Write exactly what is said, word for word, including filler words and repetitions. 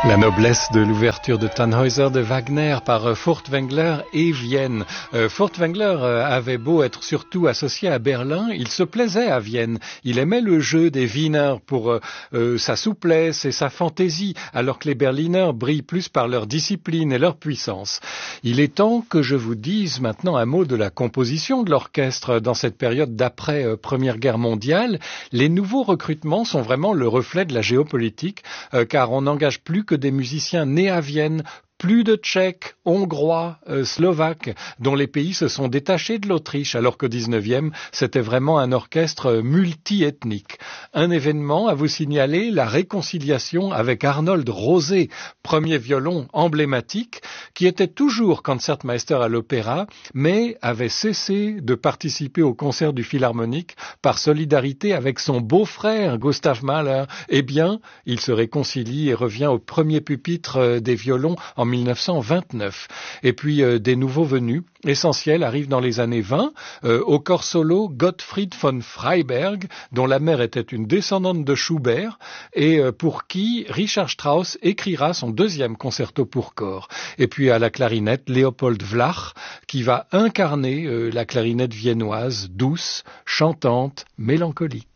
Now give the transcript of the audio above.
La noblesse de l'ouverture de Tannhäuser de Wagner par Furtwängler et Vienne. Euh, Furtwängler euh, avait beau être surtout associé à Berlin, il se plaisait à Vienne. Il aimait le jeu des Wiener pour euh, euh, sa souplesse et sa fantaisie, alors que les Berliner brillent plus par leur discipline et leur puissance. Il est temps que je vous dise maintenant un mot de la composition de l'orchestre dans cette période d'après euh, Première Guerre mondiale. Les nouveaux recrutements sont vraiment le reflet de la géopolitique, euh, car on n'engage plus que des musiciens nés à Vienne, plus de Tchèques, Hongrois, euh, Slovaques, dont les pays se sont détachés de l'Autriche, alors qu'au dix-neuvième, c'était vraiment un orchestre multi-ethnique. Un événement à vous signaler, la réconciliation avec Arnold Rosé, premier violon emblématique, qui était toujours concertmeister à l'opéra, mais avait cessé de participer au concert du Philharmonique par solidarité avec son beau-frère Gustav Mahler. Eh bien, il se réconcilie et revient au premier pupitre des violons en mille neuf cent vingt-neuf. Et puis euh, des nouveaux venus essentiels arrivent dans les années vingt. Euh, au corps solo, Gottfried von Freiberg, dont la mère était une descendante de Schubert, et euh, pour qui Richard Strauss écrira son deuxième concerto pour corps. Et puis à la clarinette, Leopold Vlach, qui va incarner euh, la clarinette viennoise, douce, chantante, mélancolique.